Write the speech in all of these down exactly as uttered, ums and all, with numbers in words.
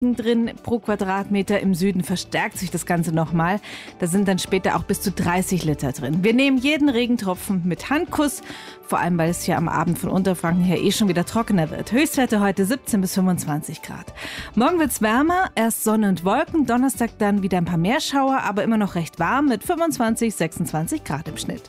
drin pro Quadratmeter. Im Süden verstärkt sich das Ganze nochmal. Da sind dann später auch bis zu dreißig Liter drin. Wir nehmen jeden Regentropfen mit Handkuss, vor allem weil es hier am Abend von Unterfranken her eh schon wieder trockener wird. Höchstwerte heute siebzehn bis fünfundzwanzig Grad. Morgen wird's wärmer, erst Sonne und Wolken, Donnerstag dann wieder ein paar mehr Schauer, aber immer noch recht warm mit fünfundzwanzig, sechsundzwanzig Grad im Schnitt.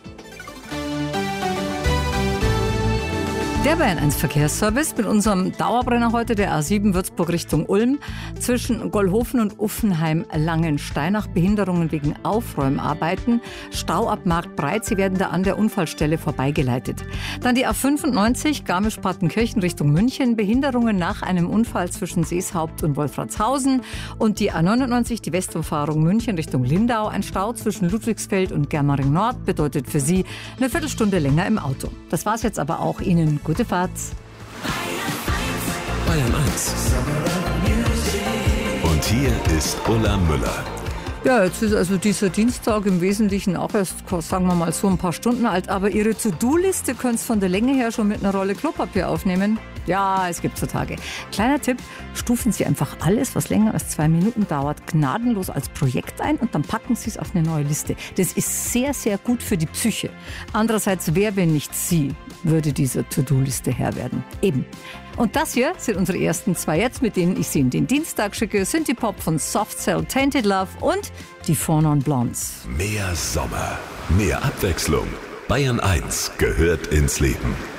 Der Bayern eins Verkehrsservice mit unserem Dauerbrenner heute, der A sieben Würzburg Richtung Ulm. Zwischen Gollhofen und Uffenheim-Langenstein nach Behinderungen wegen Aufräumarbeiten. Stau ab Marktbreit, Sie werden da an der Unfallstelle vorbeigeleitet. Dann die A fünfundneunzig Garmisch-Partenkirchen Richtung München. Behinderungen nach einem Unfall zwischen Seeshaupt und Wolfratshausen. Und die A neunundneunzig, die Westumfahrung München Richtung Lindau. Ein Stau zwischen Ludwigsfeld und Germering Nord bedeutet für Sie eine Viertelstunde länger im Auto. Das war's jetzt aber auch. Ihnen gute Fahrt. Bayern eins. Und hier ist Ulla Müller. Ja, jetzt ist also dieser Dienstag im Wesentlichen auch erst, sagen wir mal, so ein paar Stunden alt. Aber Ihre To-Do-Liste können Sie von der Länge her schon mit einer Rolle Klopapier aufnehmen. Ja, es gibt so Tage. Kleiner Tipp, stufen Sie einfach alles, was länger als zwei Minuten dauert, gnadenlos als Projekt ein und dann packen Sie es auf eine neue Liste. Das ist sehr, sehr gut für die Psyche. Andererseits, wer, wenn nicht Sie, würde dieser To-Do-Liste Herr werden? Eben. Und das hier sind unsere ersten zwei jetzt, mit denen ich Sie in den Dienstag schicke. Synthie Pop von Soft Cell, Tainted Love und die Four Non Blondes. Mehr Sommer, mehr Abwechslung. Bayern eins gehört ins Leben.